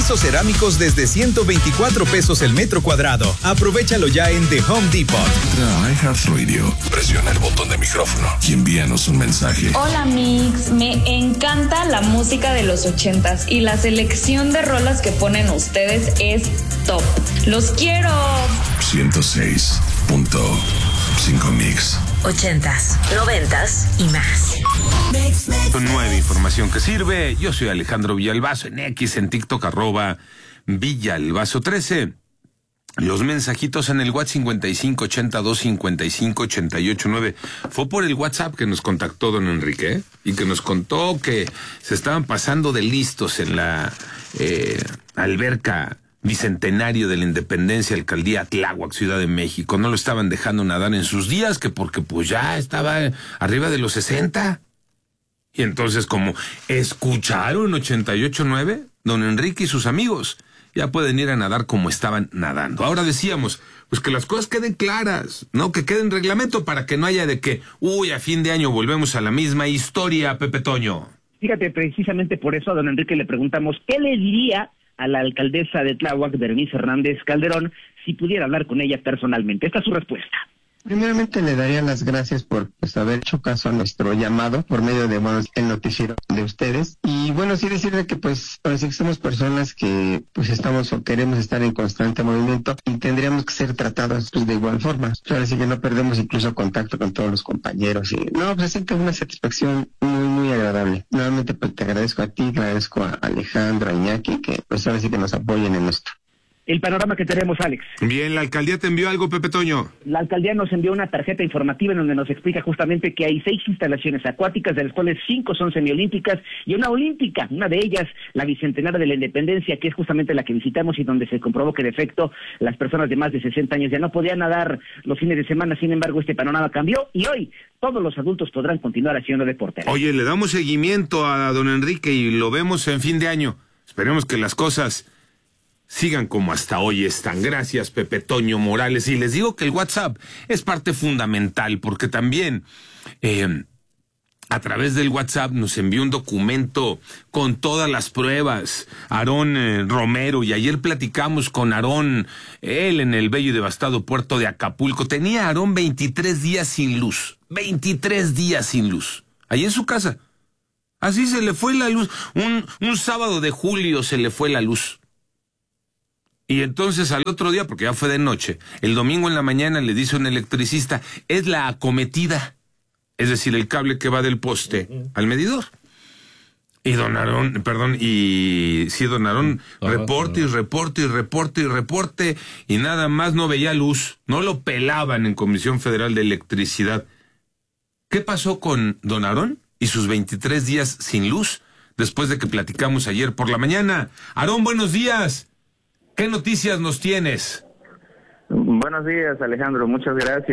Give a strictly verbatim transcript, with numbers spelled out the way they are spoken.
pisos cerámicos desde ciento veinticuatro pesos el metro cuadrado. Aprovechalo ya en The Home Depot. Entra a iHeartRadio, presiona el botón de micrófono y envíanos un mensaje. Hola Mix, me encanta la música de los ochentas y la selección de rolas que ponen ustedes es top. ¡Los quiero! ciento seis punto cinco Mix. Ochentas, noventas y más. Con nueva información que sirve. Yo soy Alejandro Villalbazo en X, en TikTok, arroba Villalbazo trece. Los mensajitos en el WhatsApp cincuenta y cinco ochenta y dos cincuenta y cinco ochenta y ocho nueve. Fue por el WhatsApp que nos contactó don Enrique, ¿eh? Y que nos contó que se estaban pasando de listos en la eh, alberca Bicentenario de la Independencia, Alcaldía Tláhuac, Ciudad de México. No lo estaban dejando nadar en sus días, que porque pues ya estaba arriba de los sesenta. Y entonces, como escucharon ochenta y ocho nueve, don Enrique y sus amigos ya pueden ir a nadar como estaban nadando. Ahora decíamos, pues que las cosas queden claras, ¿no? Que queden reglamento para que no haya de que, uy, a fin de año volvemos a la misma historia, Pepe Toño. Fíjate, precisamente por eso a don Enrique le preguntamos, ¿qué le diría a la alcaldesa de Tláhuac, Berenice Hernández Calderón, si pudiera hablar con ella personalmente? Esta es su respuesta. Primeramente le daría las gracias por pues, haber hecho caso a nuestro llamado por medio de bueno, el noticiero de ustedes. Y bueno, sí decirle que pues parece que somos personas que pues estamos o queremos estar en constante movimiento y tendríamos que ser tratados pues, de igual forma. Ahora sí que no perdemos incluso contacto con todos los compañeros. Y no, pues siente una satisfacción muy, muy agradable. Nuevamente pues te agradezco a ti, agradezco a Alejandro, a Iñaki, que pues ahora sí que nos apoyen en esto. El panorama que tenemos, Alex. Bien, ¿la alcaldía te envió algo, Pepe Toño? La alcaldía nos envió una tarjeta informativa en donde nos explica justamente que hay seis instalaciones acuáticas, de las cuales cinco son semiolímpicas y una olímpica. Una de ellas, la Bicentenaria de la Independencia, que es justamente la que visitamos y donde se comprobó que de efecto las personas de más de sesenta años ya no podían nadar los fines de semana. Sin embargo, este panorama cambió y hoy todos los adultos podrán continuar haciendo deporte. Oye, le damos seguimiento a don Enrique y lo vemos en fin de año. Esperemos que las cosas sigan como hasta hoy están. Gracias, Pepe Toño Morales. Y les digo que el WhatsApp es parte fundamental porque también eh, a través del WhatsApp nos envió un documento con todas las pruebas Aarón eh, Romero, y ayer platicamos con Aarón, él en el bello y devastado puerto de Acapulco. Tenía Aarón veintitrés días sin luz, veintitrés días sin luz, ahí en su casa. Así se le fue la luz, un, un sábado de julio se le fue la luz. Y entonces al otro día, porque ya fue de noche, el domingo en la mañana le dice un electricista, es la acometida, es decir, el cable que va del poste uh-huh. al medidor. Y don Aarón, perdón, y sí, don Aarón, uh-huh. reporte y reporte y reporte y reporte, y nada más no veía luz, no lo pelaban en Comisión Federal de Electricidad. ¿Qué pasó con don Aarón y sus veintitrés días sin luz después de que platicamos ayer por la mañana? Aarón, buenos días. ¿Qué noticias nos tienes? Buenos días, Alejandro. Muchas gracias.